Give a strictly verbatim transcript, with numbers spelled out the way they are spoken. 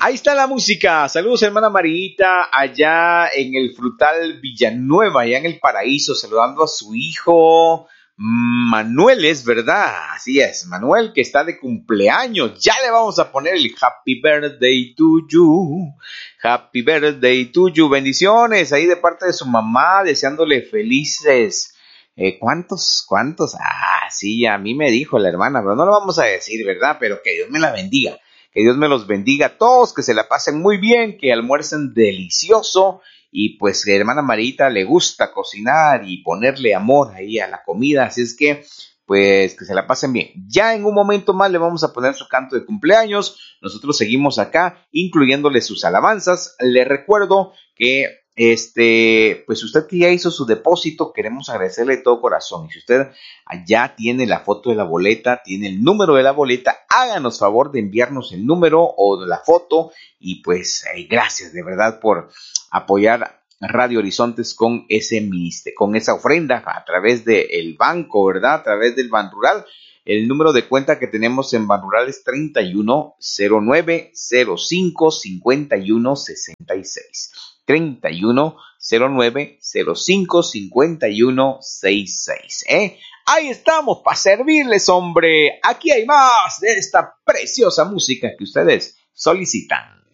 Ahí está la música. Saludos, hermana Marita, allá en el Frutal Villanueva, allá en el Paraíso, saludando a su hijo Manuel, es verdad. Así es, Manuel, que está de cumpleaños. Ya le vamos a poner el Happy Birthday to you. Happy Birthday to you. Bendiciones ahí de parte de su mamá, deseándole felices. Eh, ¿Cuántos? ¿Cuántos? Ah, sí, a mí me dijo la hermana, pero no lo vamos a decir, ¿verdad? Pero que Dios me la bendiga. Que Dios me los bendiga a todos, que se la pasen muy bien, que almuercen delicioso. Y pues que a hermana Marita le gusta cocinar y ponerle amor ahí a la comida. Así es que, pues, que se la pasen bien. Ya en un momento más le vamos a poner su canto de cumpleaños. Nosotros seguimos acá, incluyéndole sus alabanzas. Le recuerdo que Este, pues usted que ya hizo su depósito, queremos agradecerle de todo corazón. Y si usted allá tiene la foto de la boleta, tiene el número de la boleta, háganos favor de enviarnos el número o de la foto. Y pues, eh, gracias de verdad por apoyar Radio Horizontes con ese ministerio, con esa ofrenda a través del banco, ¿verdad? A través del Ban Rural. El número de cuenta que tenemos en Ban Rural es treinta y uno cero nueve cero cinco cincuenta y uno sesenta y seis. treinta y uno cero nueve cero cinco cincuenta y uno sesenta y seis. ¿eh? Ahí estamos para servirles, hombre. Aquí hay más de esta preciosa música que ustedes solicitan.